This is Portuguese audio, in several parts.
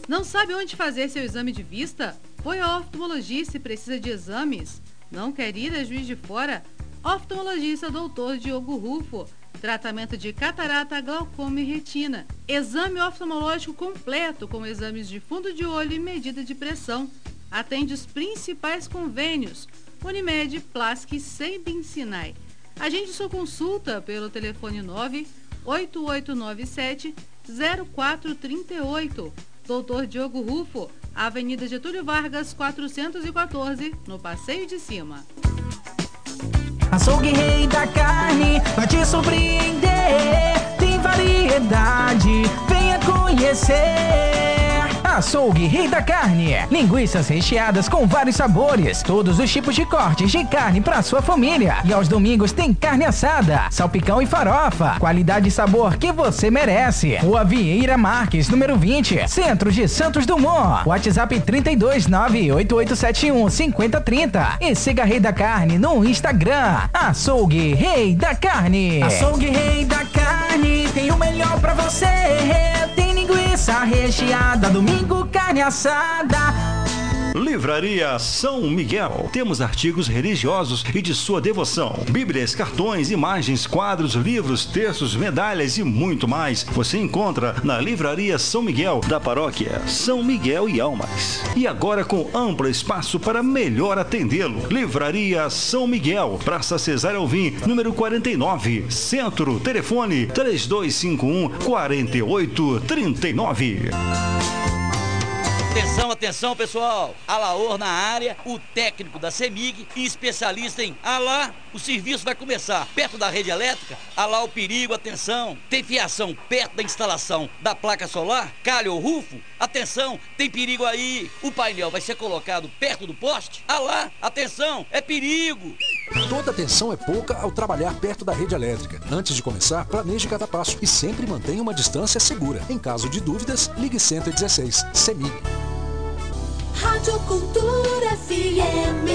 Não sabe onde fazer seu exame de vista? Foi ao oftalmologista e precisa de exames? Não quer ir a Juiz de Fora? Oftalmologista Dr. Diogo Rufo. Tratamento de catarata, glaucoma e retina. Exame oftalmológico completo com exames de fundo de olho e medida de pressão. Atende os principais convênios: Unimed, Plasc e Sembin Sinai. Agende sua consulta pelo telefone 98897-0438. Dr. Diogo Rufo, Avenida Getúlio Vargas, 414, no Passeio de Cima. Açougue Rei da Carne vai te surpreender. Tem variedade, venha conhecer. Açougue Rei da Carne. Linguiças recheadas com vários sabores. Todos os tipos de cortes de carne para sua família. E aos domingos tem carne assada, salpicão e farofa. Qualidade e sabor que você merece. Rua Vieira Marques, número 20, Centro de Santos Dumont. WhatsApp 32988715030. E siga Rei da Carne no Instagram. Açougue Rei da Carne. Açougue Rei da Carne tem o melhor pra você. Tem linguiça recheada, domingo carne assada. Livraria São Miguel. Temos artigos religiosos e de sua devoção. Bíblias, cartões, imagens, quadros, livros, textos, medalhas e muito mais. Você encontra na Livraria São Miguel, da paróquia São Miguel e Almas. E agora com amplo espaço para melhor atendê-lo. Livraria São Miguel, Praça Cesário Alvim, número 49, Centro. Telefone 3251-4839. Atenção, atenção, pessoal. Alaor na área, o técnico da CEMIG e especialista em Alá. O serviço vai começar perto da rede elétrica. Alá o perigo, atenção. Tem fiação perto da instalação da placa solar? Calha ou rufo? Atenção, tem perigo aí. O painel vai ser colocado perto do poste? Alá, atenção, é perigo. Toda atenção é pouca ao trabalhar perto da rede elétrica. Antes de começar, planeje cada passo e sempre mantenha uma distância segura. Em caso de dúvidas, ligue 116. CEMIG. Rádio Cultura FM.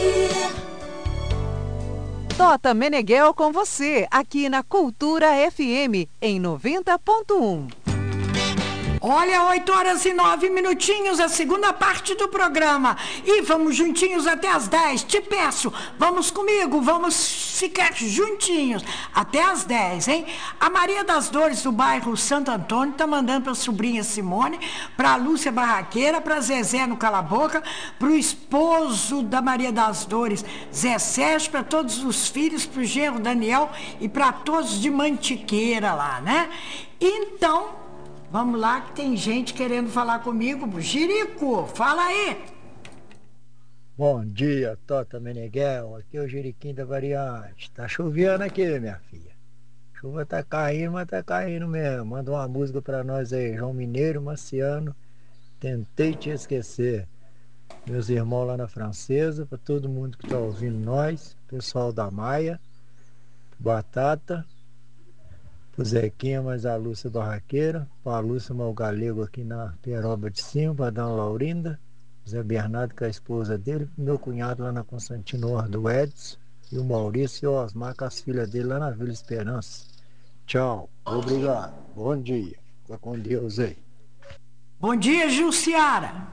Tota Meneghel com você, aqui na Cultura FM, em 90.1. Olha, 8h09, a segunda parte do programa. E vamos juntinhos até as 10. Te peço, vamos comigo, vamos ficar juntinhos até as 10, hein? A Maria das Dores do bairro Santo Antônio tá mandando pra sobrinha Simone, pra Lúcia Barraqueira, pra Zezé no Cala Boca, pro esposo da Maria das Dores, Zé Sérgio, pra todos os filhos, pro genro Daniel e pra todos de Mantiqueira lá, né? Então, vamos lá que tem gente querendo falar comigo. Jirico, fala aí. Bom dia, Tota Meneghel. Aqui é o Jiriquim da Variante. Tá chovendo aqui, minha filha. Chuva tá caindo, mas tá caindo mesmo. Manda uma música pra nós aí. João Mineiro, Marciano. Tentei te esquecer. Meus irmãos lá na Francesa, pra todo mundo que tá ouvindo nós. Pessoal da Maia. Batata. Pro Zequinha, mais a Lúcia Barraqueira, para a Lúcia Malgalego aqui na Peroba de Cima, para a Dona Laurinda, Zé Bernardo com a esposa dele, meu cunhado lá na Constantino Ordo Edson, e o Maurício e o Osmar com as filhas dele lá na Vila Esperança. Tchau, obrigado, bom dia, fica com Deus aí. Bom dia, Jussiara.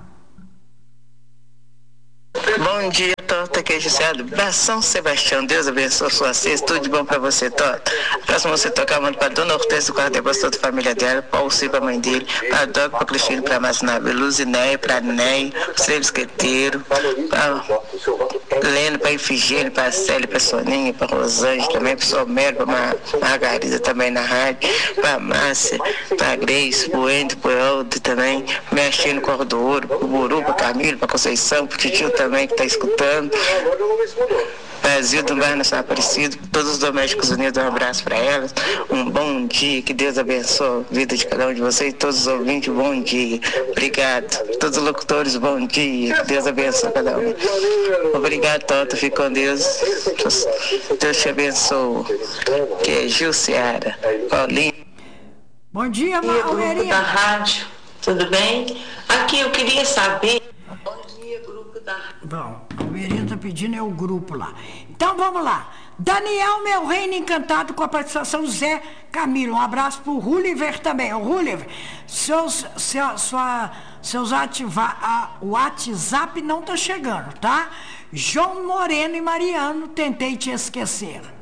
Bom dia, Tota, que é Gisele da São Sebastião. Deus abençoe sua cesta, tudo de bom pra você, Tota. Próximo você tocar muito pra Dona Hortência, o quarto de toda a família dela, pra Alci, pra mãe dele, pra Doc, pra Cristina, pra Massinave, Luzinéia, pra Ney, pro Seu Esqueteiro, pra Leno, pra Ifigênio, pra Célia, pra Soninha, pra Rosângela também, pro Somero, pra Margarida também na rádio, pra Márcia, pra Grace, pro Endo, pro Eldo também, mexendo no Corro do Ouro, pro Buru, pra Camilo, pra Conceição, pro Titio também que tá escutando. Brasil do Bairro Nacional Aparecido, todos os domésticos unidos, um abraço para elas, um bom dia, que Deus abençoe a vida de cada um de vocês, todos os ouvintes, bom dia, obrigado, todos os locutores, bom dia, que Deus abençoe cada um. Obrigado, Tota, fique com Deus, Deus te abençoe, que é Gil Seara, Paulinho. Bom dia, grupo da rádio, tudo bem? Aqui eu queria saber. Bom, o Merinho tá pedindo é o grupo lá. Então vamos lá. Daniel, meu reino encantado, com a participação Zé Camilo. Um abraço pro Ruliver também. O Ruliver, seus WhatsApp não tá chegando, tá? João Moreno e Mariano, tentei te esquecer.